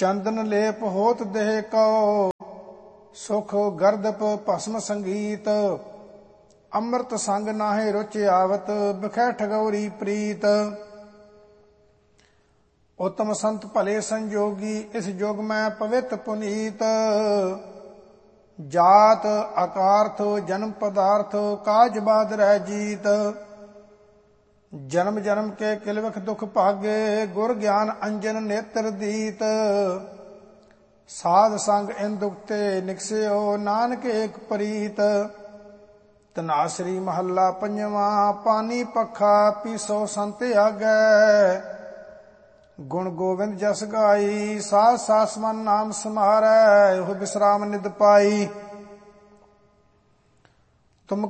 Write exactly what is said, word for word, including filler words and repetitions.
ਚੰਦਨ ਲੇਪ ਹੋਤ ਦੇਹ ਕਉ, ਸੁਖ ਗਰਦਪ ਭਸਮ ਸੰਗੀਤ। ਅੰਮ੍ਰਿਤ ਸੰਗ ਨਾਹਿ ਰੁਚ ਆਵਤ, ਬਿਖੈ ਠਗੌਰੀ ਪ੍ਰੀਤ। ਉਤਮ ਸੰਤ ਭਲੇ ਸੰਜੋਗੀ, ਇਸ ਜੁਗ ਮੈਂ ਪਵਿੱਤ ਪੁਨੀਤ। ਜਾਤ ਅਕਾਰਥ ਜਨਮ ਪਦਾਰਥ, ਕਾਜ ਬਾਦ ਰਹਿ ਜੀਤ। ਜਨਮ ਜਨਮ ਕੇ ਕਿਲਵਖ ਦੁਖ ਭਾਗੇ, ਗੁਰ ਗਿਆਨ ਅੰਜਨ ਨੇਤਰ ਦੀਤ। ਸਾਧ ਸੰਗ ਇਨ ਦੁਖ ਤੇ ਨਿਕਸਿਓ, ਨਾਨਕ ਏਕ ਪ੍ਰੀਤ। ਧਨਾਸਰੀ ਮਹੱਲਾ ਪੰਜਵਾਂ, ਪਾਨੀ ਪੱਖਾ ਪੀਸੋ ਸੰਤ ਆਗੈ। ਗੁਣ ਗੋਬਿੰਦ ਜਸ ਗਾਈ, ਸਾਧ ਸਾਸ ਮਨ ਨਾਮ ਸਮਾਰੈ, ਉਹ ਬਿਸਰਾਮ ਨਿਦ ਪਾਈ।